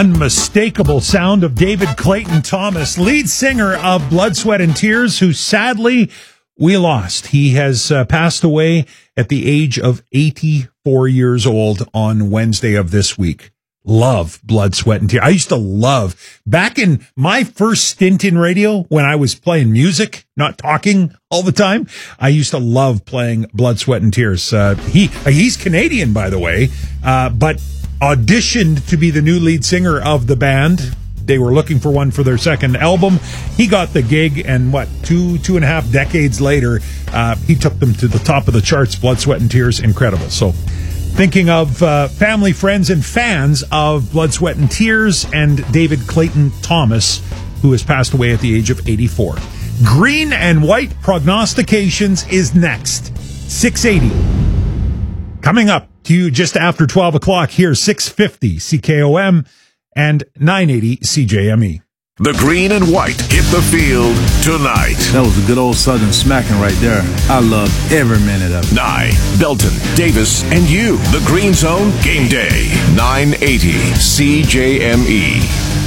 unmistakable sound of David Clayton Thomas, lead singer of Blood, Sweat, and Tears, who sadly we lost. He has passed away at the age of 84 years old on Wednesday of this week. Love Blood, Sweat, and Tears. I used to love, back in my first stint in radio, when I was playing music, not talking all the time, I used to love playing Blood, Sweat, and Tears. He's Canadian, by the way, but auditioned to be the new lead singer of the band. They were looking for one for their second album. He got the gig, and two and a half decades later, he took them to the top of the charts. Blood, Sweat, and Tears, incredible. So, thinking of family, friends, and fans of Blood, Sweat, and Tears, and David Clayton Thomas, who has passed away at the age of 84. Green and White Prognostications is next. 680. Coming up to you just after 12 o'clock here, 650 CKOM and 980 CJME. The Green and White hit the field tonight. That was a good old Southern smacking right there. I loved every minute of it. Nye, Belton, Davis, and you. The Green Zone Game Day. 980 CJME.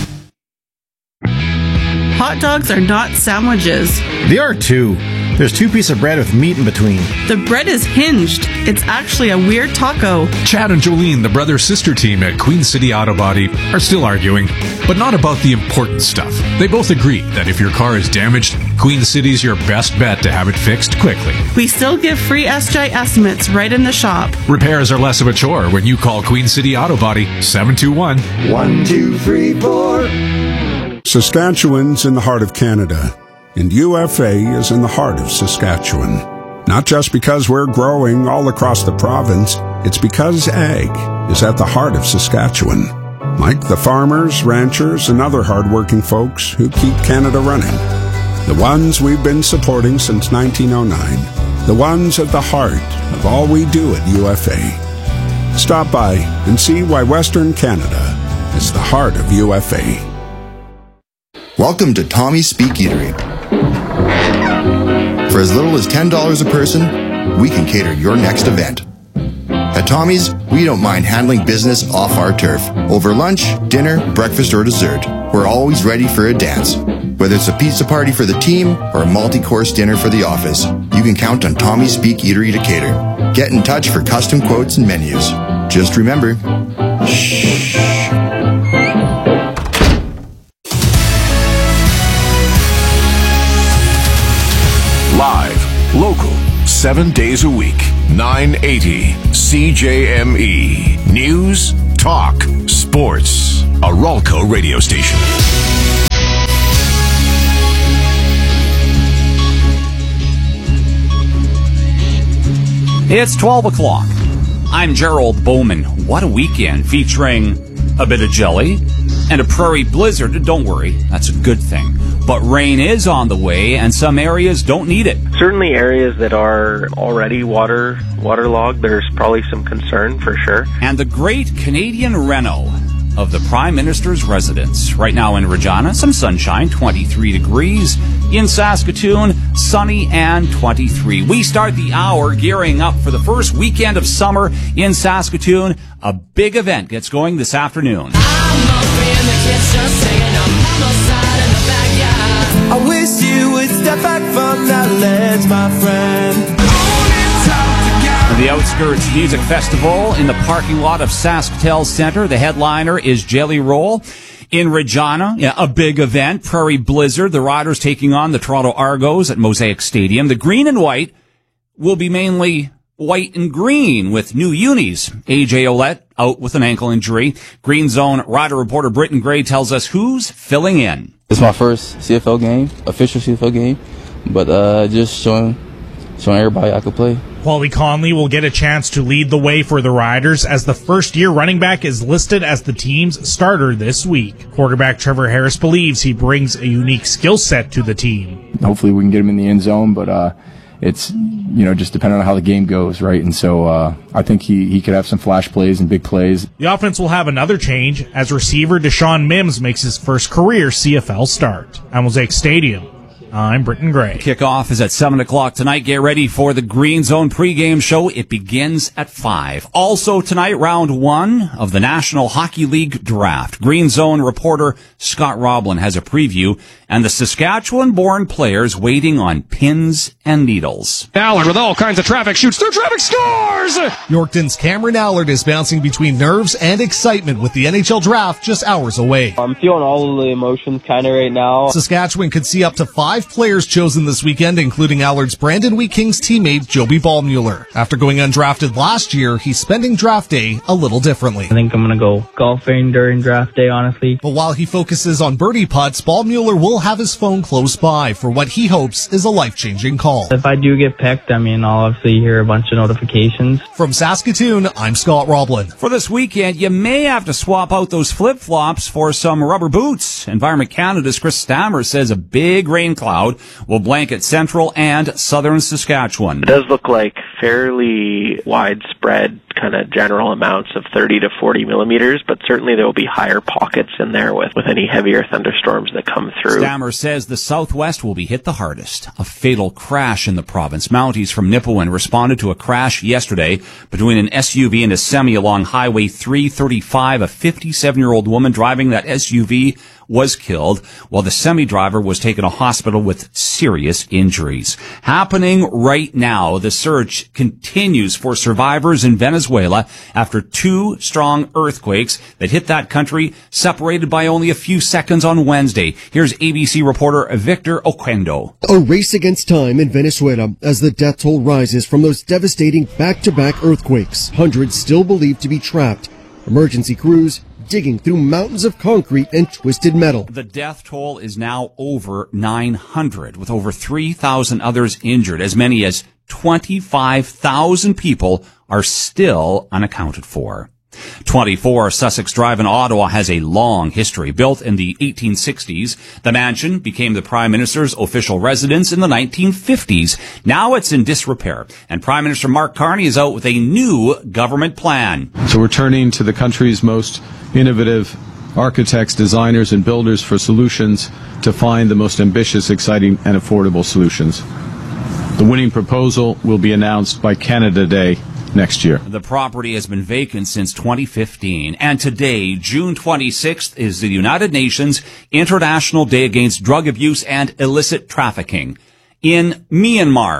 Hot dogs are not sandwiches. They are too. There's 2 pieces of bread with meat in between. The bread is hinged. It's actually a weird taco. Chad and Jolene, the brother-sister team at Queen City Auto Body, are still arguing, but not about the important stuff. They both agree that if your car is damaged, Queen City's your best bet to have it fixed quickly. We still give free SJ estimates right in the shop. Repairs are less of a chore when you call Queen City Auto Body 721-1234. Saskatchewan's in the heart of Canada, and UFA is in the heart of Saskatchewan. Not just because we're growing all across the province, it's because ag is at the heart of Saskatchewan. Like the farmers, ranchers, and other hardworking folks who keep Canada running. The ones we've been supporting since 1909. The ones at the heart of all we do at UFA. Stop by and see why Western Canada is the heart of UFA. Welcome to Tommy's Speak Eatery. For as little as $10 a person, we can cater your next event. At Tommy's, we don't mind handling business off our turf. Over lunch, dinner, breakfast, or dessert, we're always ready for a dance. Whether it's a pizza party for the team or a multi-course dinner for the office, you can count on Tommy's Speak Eatery to cater. Get in touch for custom quotes and menus. Just remember, shh. Live, local, 7 days a week, 980 CJME. News, talk, sports. A Ralco radio station. It's 12 o'clock. I'm Gerald Bowman. What a weekend, featuring a bit of jelly and a prairie blizzard. Don't worry, that's a good thing. But rain is on the way, and some areas don't need it. Certainly areas that are already waterlogged, there's probably some concern for sure. And the great Canadian Reno of the Prime Minister's residence. Right now in Regina, some sunshine, 23 degrees. In Saskatoon, sunny and 23. We start the hour gearing up for the first weekend of summer in Saskatoon. A big event gets going this afternoon. I wish you would step back from that ledge, my friend. The Outskirts Music Festival in the parking lot of SaskTel Centre. The headliner is Jelly Roll. In Regina, a big event, Prairie Blizzard. The Riders taking on the Toronto Argos at Mosaic Stadium. The Green and White will be mainly white and green with new unis. AJ Ouellette out with an ankle injury. Green Zone Rider reporter Britton Gray tells us who's filling in. It's my first CFL game, official CFL game, but just showing everybody I could play. Paulie Conley will get a chance to lead the way for the Riders as the first-year running back is listed as the team's starter this week. Quarterback Trevor Harris believes he brings a unique skill set to the team. Hopefully we can get him in the end zone, but it's just depending on how the game goes, right? And so I think he could have some flash plays and big plays. The offense will have another change as receiver Deshaun Mims makes his first career CFL start. At Mosaic Stadium, I'm Britton Gray. Kickoff is at 7 o'clock tonight. Get ready for the Green Zone pregame show. It begins at 5. Also tonight, round 1 of the National Hockey League draft. Green Zone reporter Scott Roblin has a preview, and the Saskatchewan-born players waiting on pins and needles. Allard with all kinds of traffic shoots through traffic, scores! Yorkton's Cameron Allard is bouncing between nerves and excitement with the NHL draft just hours away. I'm feeling all of the emotions kind of right now. Saskatchewan could see up to 5 players chosen this weekend, including Allard's Brandon Wheat Kings teammate Joby Ballmuller. After going undrafted last year, he's spending draft day a little differently. I think I'm going to go golfing during draft day, honestly. But while he focuses on birdie putts, Ballmuller will have his phone close by for what he hopes is a life-changing call. If I do get picked, I'll obviously hear a bunch of notifications. From Saskatoon, I'm Scott Roblin. For this weekend, you may have to swap out those flip-flops for some rubber boots. Environment Canada's Chris Stammer says a big rain cloud will blanket central and southern Saskatchewan. It does look like fairly widespread kind of general amounts of 30 to 40 millimeters, but certainly there will be higher pockets in there with any heavier thunderstorms that come through. Stammer says the southwest will be hit the hardest. A fatal crash in the province. Mounties from Nipawin responded to a crash yesterday between an SUV and a semi along Highway 335. A 57-year-old woman driving that SUV was killed, while the semi-driver was taken to hospital with serious injuries. Happening right now, the search continues for survivors in Venezuela after 2 strong earthquakes that hit that country, separated by only a few seconds on Wednesday. Here's ABC reporter Victor Oquendo. A race against time in Venezuela as the death toll rises from those devastating back-to-back earthquakes. Hundreds still believed to be trapped. Emergency crews digging through mountains of concrete and twisted metal. The death toll is now over 900, with over 3,000 others injured. As many as 25,000 people are still unaccounted for. 24 Sussex Drive in Ottawa has a long history. Built in the 1860s, the mansion became the Prime Minister's official residence in the 1950s. Now it's in disrepair, and Prime Minister Mark Carney is out with a new government plan. So we're turning to the country's most innovative architects, designers, and builders for solutions to find the most ambitious, exciting, and affordable solutions. The winning proposal will be announced by Canada Day next year. The property has been vacant since 2015, and today, June 26th, is the United Nations International Day Against Drug Abuse and Illicit Trafficking in Myanmar.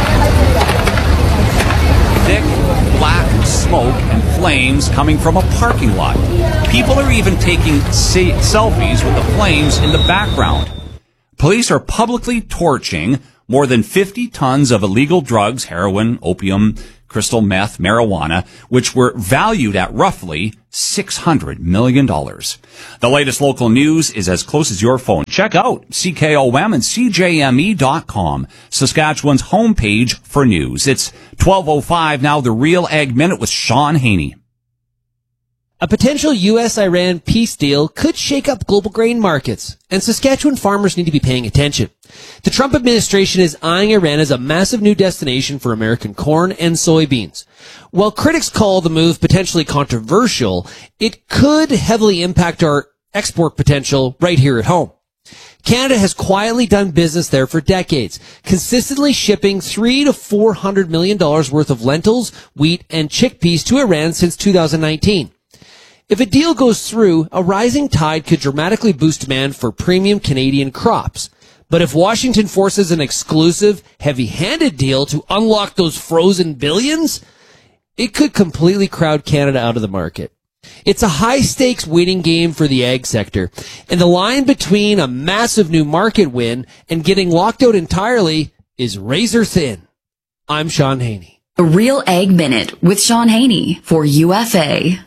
Thick black smoke and flames coming from a parking lot. People are even taking selfies with the flames in the background. Police are publicly torching more than 50 tons of illegal drugs, heroin, opium, crystal meth, marijuana, which were valued at roughly $600 million. The latest local news is as close as your phone. Check out CKOM and CJME.com, Saskatchewan's homepage for news. It's 12:05 now, the Real Ag Minute with Sean Haney. A potential U.S.-Iran peace deal could shake up global grain markets, and Saskatchewan farmers need to be paying attention. The Trump administration is eyeing Iran as a massive new destination for American corn and soybeans. While critics call the move potentially controversial, it could heavily impact our export potential right here at home. Canada has quietly done business there for decades, consistently shipping $300 to $400 million worth of lentils, wheat, and chickpeas to Iran since 2019. If a deal goes through, a rising tide could dramatically boost demand for premium Canadian crops. But if Washington forces an exclusive, heavy-handed deal to unlock those frozen billions, it could completely crowd Canada out of the market. It's a high-stakes winning game for the ag sector, and the line between a massive new market win and getting locked out entirely is razor thin. I'm Sean Haney. A Real Ag Minute with Sean Haney for UFA.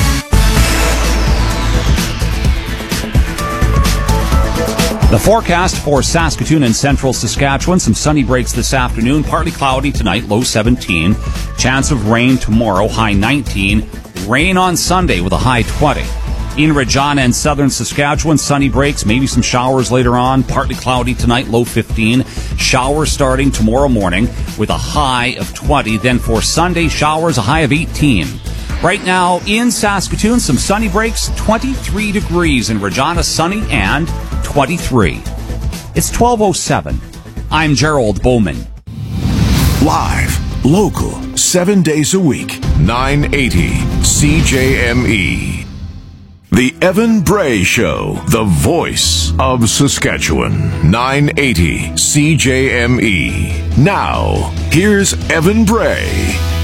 The forecast for Saskatoon and central Saskatchewan, some sunny breaks this afternoon, partly cloudy tonight, low 17. Chance of rain tomorrow, high 19. Rain on Sunday with a high 20. In Regina and southern Saskatchewan, sunny breaks, maybe some showers later on, partly cloudy tonight, low 15. Showers starting tomorrow morning with a high of 20. Then for Sunday, showers, a high of 18. Right now in Saskatoon, some sunny breaks, 23 degrees. In Regina, sunny and 23. It's 12:07. I'm Gerald Bowman. Live, local, 7 days a week, 980 CJME. The Evan Bray Show, the voice of Saskatchewan, 980 CJME. Now, here's Evan Bray.